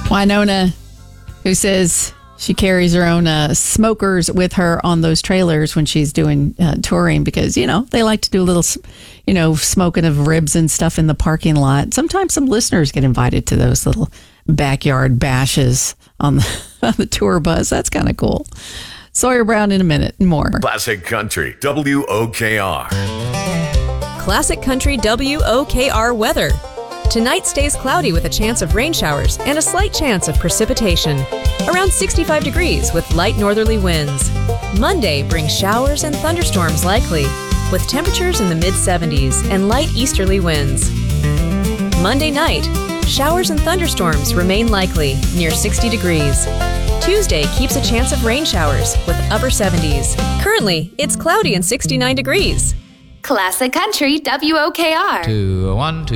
Winona, who says she carries her own smokers with her on those trailers when she's doing touring because, they like to do a little, smoking of ribs and stuff in the parking lot. Sometimes some listeners get invited to those little backyard bashes on the tour bus. That's kind of cool. Sawyer Brown in a minute and more. Classic Country, WOKR. Classic Country WOKR weather. Tonight stays cloudy with a chance of rain showers and a slight chance of precipitation. Around 65 degrees with light northerly winds. Monday brings showers and thunderstorms likely, with temperatures in the mid-70s and light easterly winds. Monday night, showers and thunderstorms remain likely near 60 degrees. Tuesday keeps a chance of rain showers with upper 70s. Currently, it's cloudy and 69 degrees. Classic Country WOKR. 2 1 2